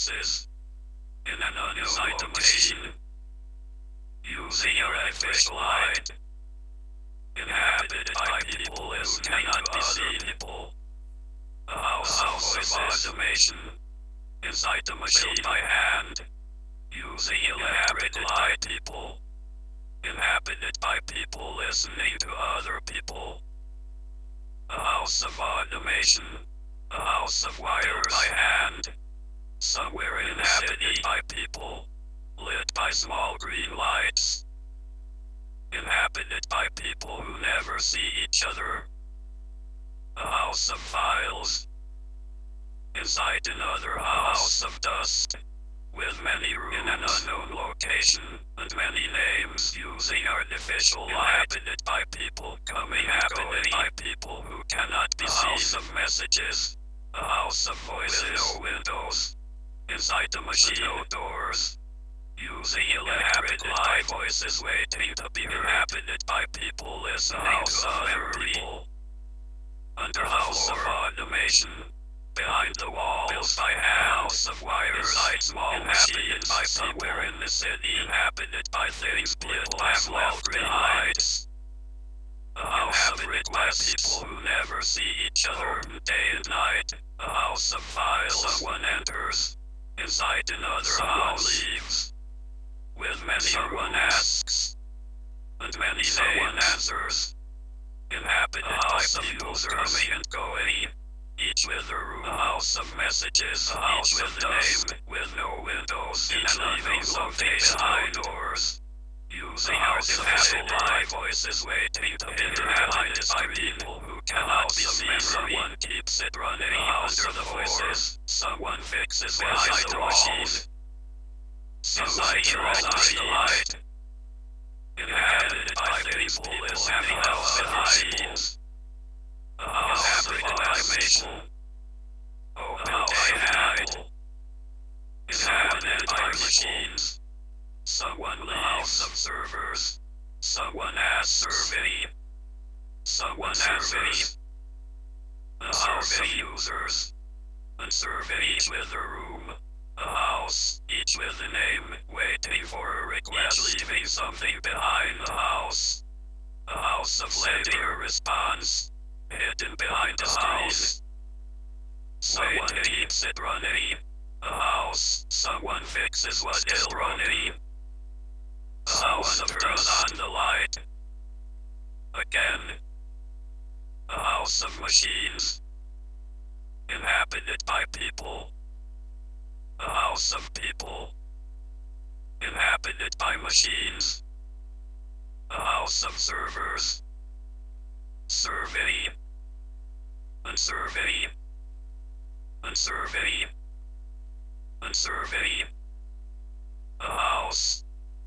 voices in an unknown location, using artificial light, inhabited by people who cannot be seen. People, a house of automation, inside the machine by hand, using elaborate light. People, inhabited by people listening to other people. A house of automation, a house of wires by hand, somewhere inhabited by people, lit by small green lights, inhabited by people who never see each other. A house of files, inside another house of dust, with many rooms in an unknown location, and many names, using artificial light, inhabited by people coming and going, by people who cannot be seen. A house of messages, a house of voices, no windows, inside the machine, no doors, using elaborate light, voices waiting to be inhabited by people listening to other people. Under house of automation, behind the walls, built by house of wires, inside small machines, by somewhere in the city, inhabited by things people have left behind. A house inhabited by people who never see each other day and night. A house of files. Someone enters. Inside another house leaves. With many someone asks. And many someone answers. Inhabited by people coming and going. Each with a room, a house of messages, a house with a name, with no windows, each leaving something behind doors. Using artificial light, voices waiting to be behind by people who cannot be seen. Someone keeps it running under the voices. Someone fixes behind the machine. Someone turns the light. Inhabited by people listening out behind. A house of automation, open day and night, inhabited by machines. Someone leaves of servers, someone has survey, someone answers. A house of users, and survey each with a room, a house, each with a name, waiting for a request, each leaving something behind the house. A house of sending a response. Hidden behind the screen. Someone keeps it running. A house. Someone fixes what is running. A house turns on the light. Again. A house of machines. Inhabited by people. A house of people. Inhabited by machines. A house of servers. Survey, and survey, and survey, and survey. A house,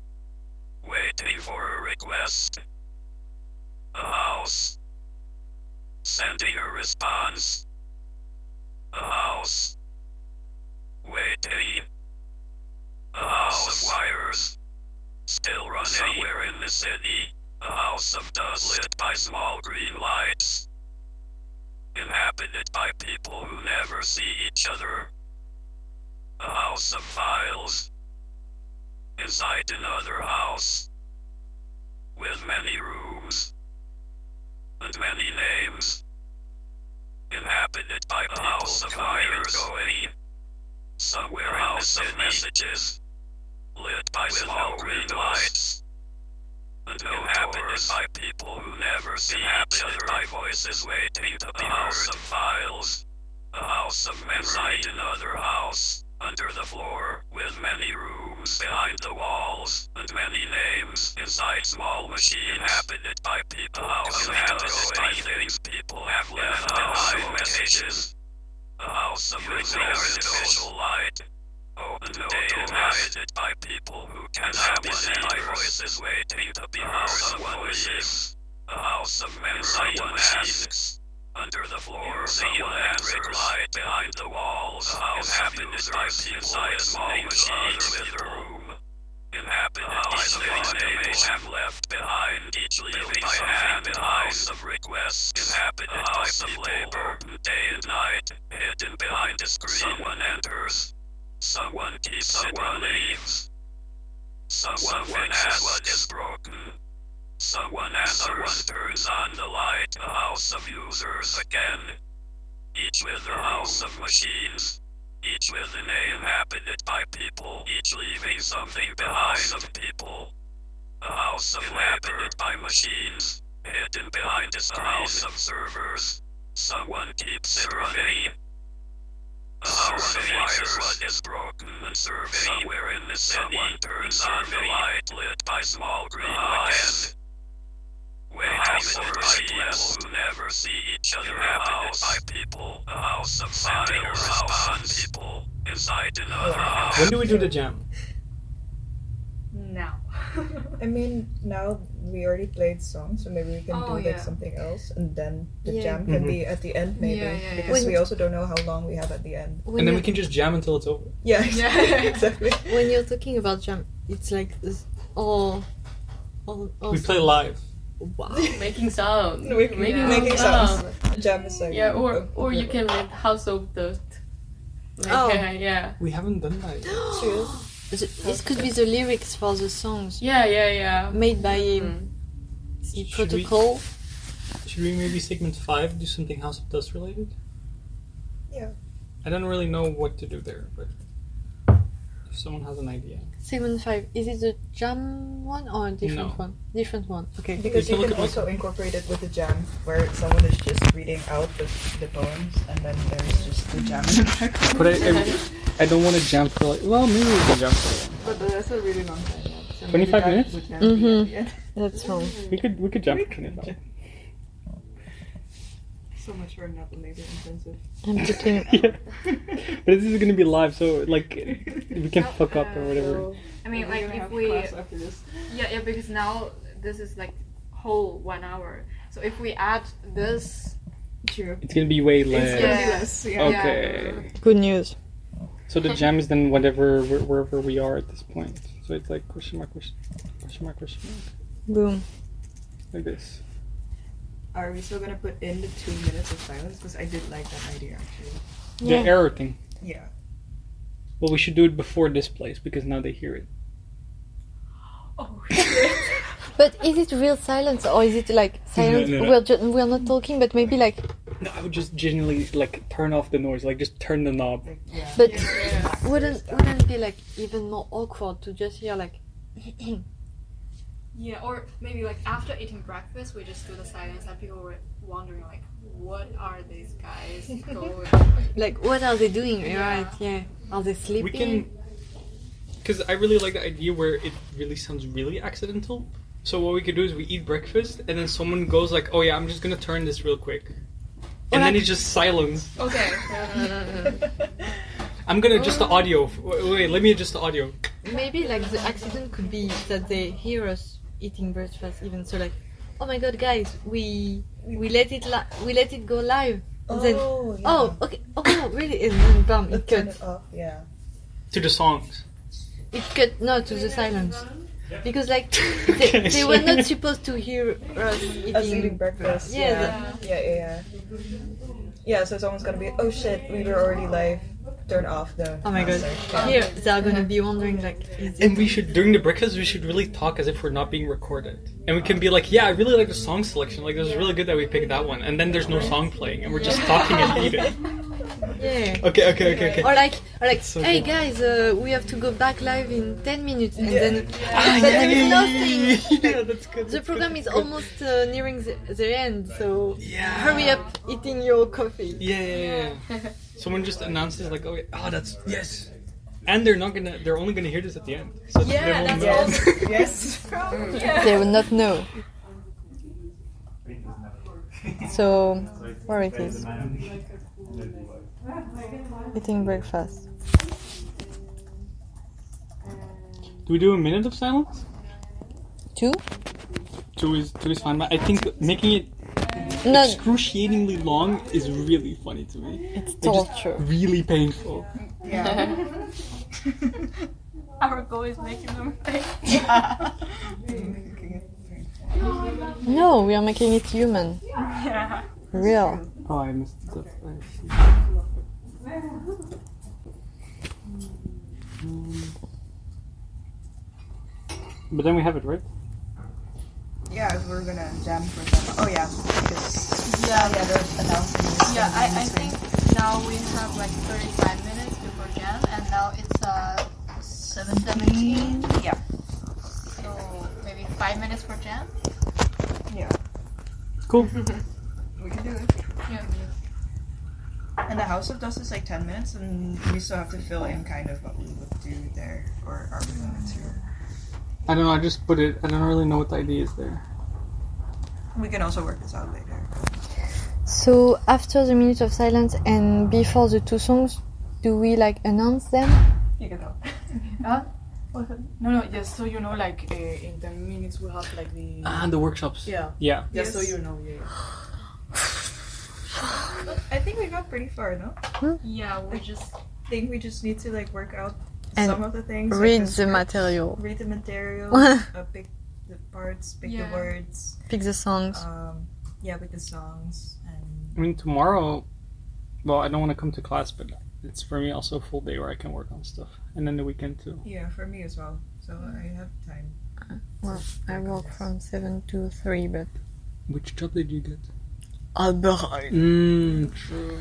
waiting for a request. A house, sending a response. A house, waiting. A house of wires, still running somewhere in the city. A house of dust lit by small green lights. Inhabited by people who never see each other. A house of files. Inside another house. With many rooms. And many names. Inhabited by a house of wires going. Somewhere a house of messages. Lit by small green lights. And inhabited by people who never see each other, by voices waiting to be heard. A house of files, a house of memory, inside another house, under the floor, with many rooms behind the walls, and many names, inside small machines, inhabited by people, a house inhabited by things people have left behind, messages, a house of using artificial light. Open day inhabited by people who cannot be seen, by voices waiting to be heard. Someone leaves. A house of memory. Someone asks. Under the floor, someone electric light behind the walls. A house inhabited by people inside a small machine with a room. Inhabited by the names have left behind, each leaving by hand. A house of requests. Inhabited by people. Labor, day and night, hidden behind a screen. Someone enters. Someone keeps it running. Someone fixes what is broken. Someone turns on the light. A house of users again. Each with their house of machines. Each with an inhabited by people. Each leaving something behind of people. A house inhabited by machines. Hidden behind is a house of servers. Someone keeps it running. A house of wires what is broken and serving. Somewhere in the city. Someone turns on the light lit by small green lights. Waiting for people who never see each other. Inhabited by people. A house of sending a response. People inside another house. When do we do the jam? Now. I mean, now we already played songs, so maybe we can do yeah. like something else, and then the Yeah. jam can be at the end, maybe, Yeah. because When- we also don't know how long we have at the end. When And then you- we can just jam until it's over. Yeah, Yeah. exactly. when you're talking about jam, it's like this all We play live. Wow. Making sound. Making sounds. Jam is like Yeah, or you can make house of dust. Like, Oh. yeah. We haven't done that yet. It could be the lyrics for the songs Yeah. made by Mm. the Should protocol. Should we maybe segment 5 do something House of Dust related? Yeah. I don't really know what to do there, but if someone has an idea. Segment 5. Is it the jam one or a different No. one? Different one. Okay. Because You you can can look at also incorporate it with the jam, where someone is just reading out the poems, and then there's just the jam in the background. But I don't want to jam for like, well, maybe we can jam for But that's a really long time. So 25 minutes? That's wrong. We could jam for 25. So much more not labor intensive. I'm putting. Yeah. But this is gonna be live, so like we can fuck up or whatever. I mean, like if we, after this. yeah, because now this is like whole 1 hour. So if we add this, True. It's gonna be way It's less. gonna be Yeah. less. Yeah. Okay. Good news. So the jam is then whatever wherever we are at this point. So it's like question mark, question mark, question mark, Boom. like this. Are we still gonna put in the 2 minutes of silence? Because I did like that idea actually. Yeah. The error thing. Yeah. Well, we should do it before this plays because now they hear it. oh shit. But is it real silence or is it like silence? No. We're not talking, but maybe like. No, I would just genuinely like turn off the noise, like just turn the knob. Like, yeah. But wouldn't it be like even more awkward to just hear like. Yeah, or maybe like after eating breakfast, we just do the silence, and people were wondering like, what are these guys going? Like, what are they doing? Yeah. Right, yeah. Are they sleeping? We can, because I really like the idea where it really sounds really accidental. So what we could do is we eat breakfast, and then someone goes like, "Oh yeah, I'm just gonna turn this real quick," and then it's just silence. Okay. I'm gonna adjust the audio. Wait, let me adjust the audio. Maybe like the accident could be that they hear us eating breakfast even so like, oh my god guys, we let it go live. And then, Oh, yeah. oh okay, oh no, really, and then bam, it Turn cut. it off. Yeah. To the songs. It cut no to the silence. Because like they were not supposed to hear us Us eating eating. breakfast. Yeah, Yeah. Yeah, so someone's gonna be, oh shit, we were already live. Turn off the. Oh my god. Yeah. Here they are gonna be wondering like, is it And we should, during the breakfast, we should really talk as if we're not being recorded. And we can be like, yeah, I really like the song selection. Like, it was really good that we picked that one. And then there's no song playing, and we're just talking and eating. yeah. Okay. Or like, So hey good. guys, we have to go back live in 10 minutes, and Yeah. then but there is nothing. Yeah, that's good. The program is almost nearing the end, so Yeah. hurry up eating your coffee. Yeah. Someone just announces like, oh, that's yes. And they're only gonna hear this at the end. So Yeah, they won't that's know. Yes. They will not know. So, where it is? Eating breakfast. Do we do a minute of silence? 2? Two is fine, but I think making it No, excruciatingly long is really funny to me. it's It's just torture. really painful. Our goal is making them think. No, we are making it human. Yeah. Real. Oh, I missed stuff. But then we have it, right? Yeah, we're gonna jam for them. Oh yeah, because Yeah, they're announcing this. yeah. gonna be I this think week. now we have like 35 minutes before jam, and now it's 7:17. Yeah. So maybe 5 minutes for jam. Yeah. Cool. We can do it. Yeah. And the House of Dust is like 10 minutes, and we still have to fill in kind of what we would do there, or are we going to? I don't know. I just put it. I don't really know what the idea is there. We can also work this out later. So after the minute of silence and before the two songs, do we like announce them? You can talk. No, just so you know, like in 10 minutes we have like the. The workshops. Yeah. Yeah. Just so Yes. you know, yeah. I think we got pretty far, no? Yeah, we just I think we just need to like work out And some of the things. like Read the script, material, Read the material. Pick the parts. Pick Yeah. the words. pick the songs. Yeah, pick the songs and. I mean, tomorrow. Well, I don't want to come to class, but it's for me also a full day where I can work on stuff, and then the weekend too. Yeah, for me as well. So I have time. Well, I work from 7 to 3, but Which job did you get? Alberheim. True.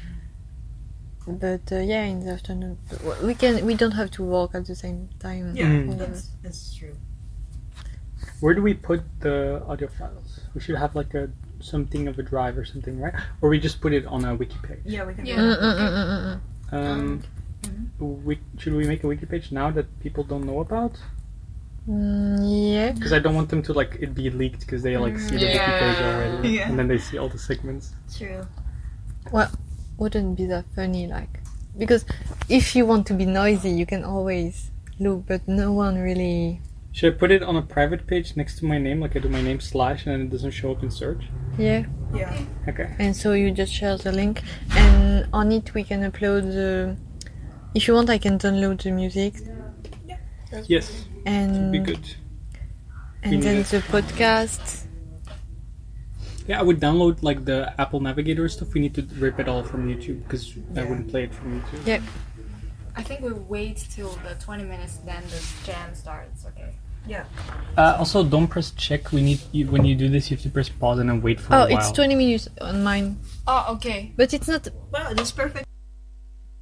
But yeah, in the afternoon we don't have to work at the same time. Yeah, Mm. that's true. Where do we put the audio files? We should have like a something of a drive or something, right? Or we just put it on a wiki page. Yeah, we can. Yeah. Do Mm. Should we make a wiki page now that people don't know about? Yeah. Because I don't want them to like it be leaked because they like see the wiki page already, Yeah. and then they see all the segments. True. Wouldn't be that funny, like, because if you want to be noisy, you can always look, but no one really. Should I put it on a private page next to my name, like I do my name / and then it doesn't show up in search? Yeah. Yeah. Okay. And so you just share the link, and on it we can upload the. If you want, I can download the music, Yes, and be good. and We then need it. the podcast. Yeah, I would download like the Apple Navigator stuff. We need to rip it all from YouTube because I Yeah. wouldn't play it from YouTube. Yeah. I think we wait till the 20 minutes, then the jam starts. Okay. Also, don't press check. We need when you do this, you have to press pause and then wait for Oh, a while. it's 20 minutes on mine, Oh, okay. but it's not. Well, that's perfect.